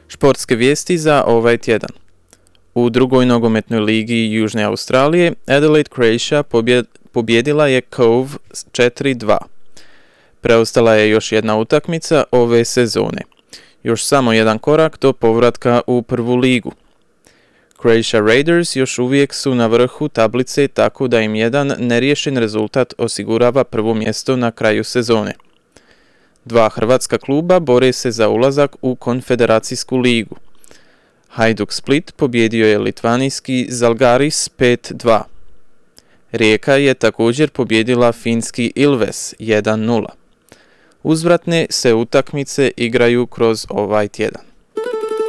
Športske vijesti za ovaj tjedan. U drugoj nogometnoj ligi Južne Australije Adelaide Croatia pobjedila je Cove 4-2. Preostala je još jedna utakmica ove sezone. Još samo jedan korak do povratka u prvu ligu. Croatia Raiders još uvijek su na vrhu tablice, tako da im jedan neriješen rezultat osigurava prvo mjesto na kraju sezone. Dva hrvatska kluba bore se za ulazak u Konfederacijsku ligu. Hajduk Split pobjedio je litvanijski Žalgiris 5-2. Rijeka je također pobjedila finski Ilves 1-0. Uzvratne se utakmice igraju kroz ovaj tjedan.